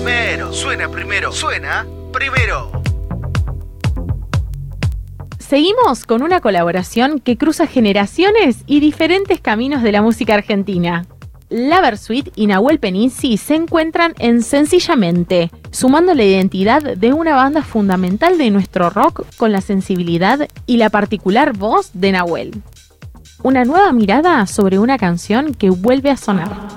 primero. Suena primero. Suena primero. Seguimos con una colaboración que cruza generaciones y diferentes caminos de la música argentina. La Versuit y Nahuel Penisi se encuentran en Sencillamente, sumando la identidad de una banda fundamental de nuestro rock con la sensibilidad y la particular voz de Nahuel. Una nueva mirada sobre una canción que vuelve a sonar.